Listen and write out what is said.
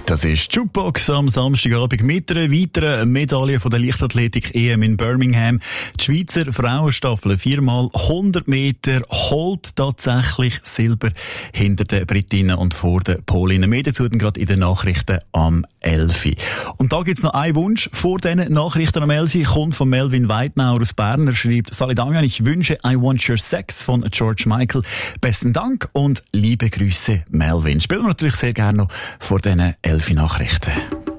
Das ist Jukebox am Samstagabend mit einer weiteren Medaille von der Leichtathletik-EM in Birmingham. Die Schweizer Frauenstaffel 4x 100 Meter holt tatsächlich Silber hinter den Britinnen und vor den Polinnen. Mehr dazu gerade in den Nachrichten am 11. Und da gibt's noch einen Wunsch vor diesen Nachrichten am 11. Kommt von Melvin Weidnauer aus Bern. Er schreibt: Sali Damian, ich wünsche I Want Your Sex von George Michael. Besten Dank und liebe Grüße, Melvin. Spielen wir natürlich sehr gerne noch vor diesen 11 Nachrichten.